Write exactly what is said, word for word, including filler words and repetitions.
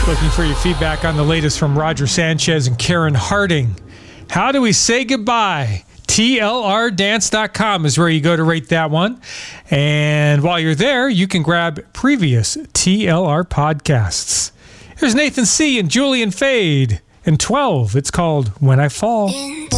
Looking for your feedback on the latest from Roger Sanchez and Karen Harding. How do we say goodbye? T L R dance dot com is where you go to rate that one. And while you're there, you can grab previous T L R podcasts. Here's Nathan C. and Julian Fade. In twelve, it's called When I Fall.